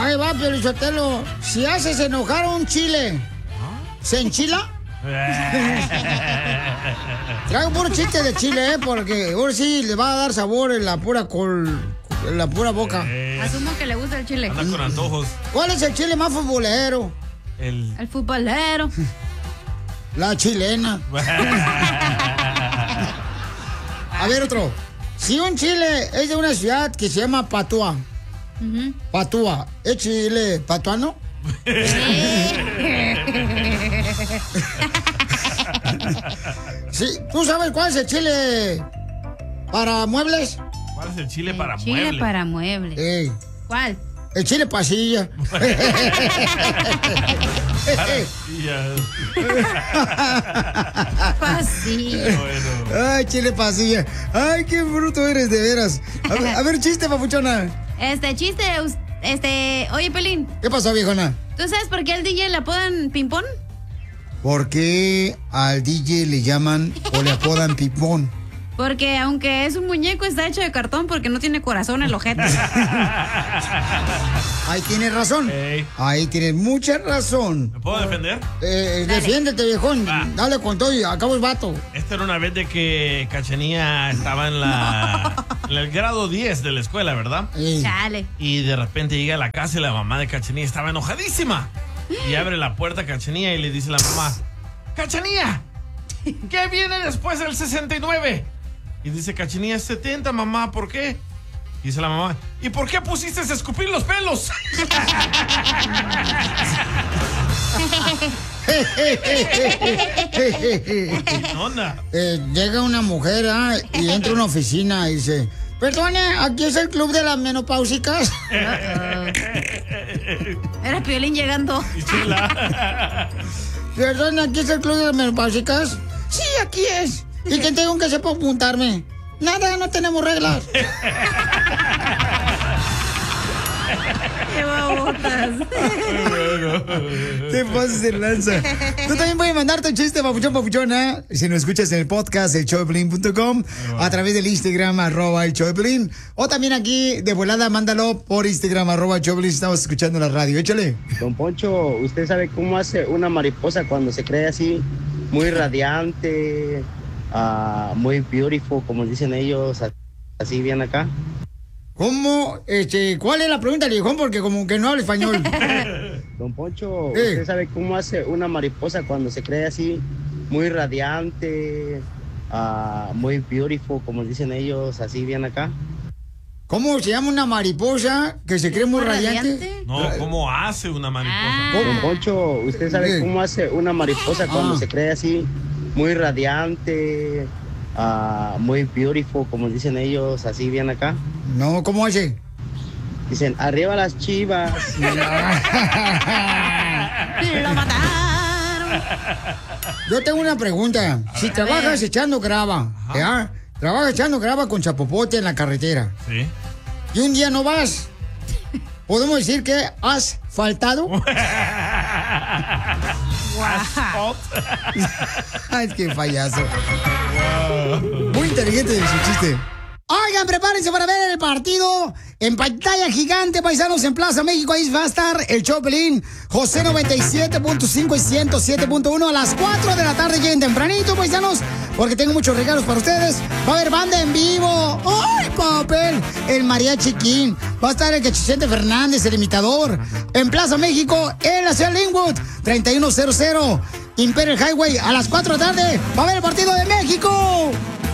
Ahí va, Piolichotelo. Si haces enojar a un chile, ¿se enchila? Traigo puro chiste de chile, porque ahora sí le va a dar sabor en la pura boca. Asumo que le gusta el chile. Anda con antojos. ¿Cuál es el chile más futbolero? El futbolero. La chilena. A ver, otro. Si un chile es de una ciudad que se llama Patua, Patua, ¿es chile patuano? Sí, ¿tú sabes cuál es el chile para muebles? ¿Cuál es el chile para chile muebles? Chile para muebles. ¿Cuál? El chile pasilla. Pasilla. Bueno. Ay, chile pasilla. Ay, qué bruto eres, de veras. A ver, chiste, papuchona. Chiste, oye, Pelín. ¿Qué pasó, viejona? ¿Tú sabes por qué al DJ le apodan Pimpón? ¿Por qué al DJ le llaman o le apodan Pipón? Porque aunque es un muñeco, está hecho de cartón porque no tiene corazón el ojete. Ahí tienes razón. Hey. Ahí tienes mucha razón. ¿Me puedo defender? Defiéndete, viejón. Dale con todo y acabo el vato. Esta era una vez de que Cachanía estaba en el grado 10 de la escuela, ¿verdad? Chale. Y de repente llega a la casa y la mamá de Cachanía estaba enojadísima. Y abre la puerta a Cachanía y le dice a la mamá: ¡Cachanía! ¿Qué viene después del 69? Y dice Cachanía: 70, mamá, ¿por qué? Y dice la mamá: ¿y por qué pusiste a escupir los pelos? Llega una mujer y entra a una oficina y dice: perdone, ¿aquí es el club de las menopáusicas? Era Piolín llegando. Perdone, ¿aquí es el club de las menopáusicas? Sí, aquí es. ¿Y quién tengo que hacer para apuntarme? Nada, no tenemos reglas. ¡Qué babotas! Te pasas de lanza. Tú también puedes mandarte un chiste, papuchona. Si nos escuchas en el podcast, elshowdepiolín.com, a través del Instagram, @elshowdepiolín. O también aquí, de volada, mándalo por Instagram, @elshowdepiolín. Estamos escuchando la radio. Échale. Don Poncho, ¿usted sabe cómo hace una mariposa cuando se cree así, muy radiante, muy beautiful, como dicen ellos, así bien acá? ¿Cómo? ¿Cuál es la pregunta, viejón? Porque como que no habla español. Don Poncho, ¿usted sabe cómo hace una mariposa cuando se cree así, muy radiante, muy beautiful, como dicen ellos, así bien acá? ¿Cómo se llama una mariposa que se cree muy radiante? No, ¿cómo hace una mariposa? Don Poncho, ¿usted sabe cómo hace una mariposa cuando se cree así, muy radiante, muy beautiful, como dicen ellos, así bien acá? No, ¿cómo hace? Dicen: arriba las chivas. ¡Lo mataron! Yo tengo una pregunta. Si trabajas echando grava, ¿ya? Trabajas echando grava con chapopote en la carretera. Sí. Y un día no vas. ¿Podemos decir que has faltado? Ay, qué payaso. Muy inteligente su chiste. Oigan, prepárense para ver el partido en pantalla gigante, paisanos, en Plaza México. Ahí va a estar el show Pelín, José 97.5 y 107.1 a las 4 de la tarde, lleguen tempranito, paisanos, porque tengo muchos regalos para ustedes. Va a haber banda en vivo. ¡Ay, papel! El Mariachi King. Va a estar el Cachicente Fernández, el imitador. En Plaza México, en la ciudad de Linwood, 3100 Imperial Highway, a las 4 de la tarde. Va a haber el partido de México.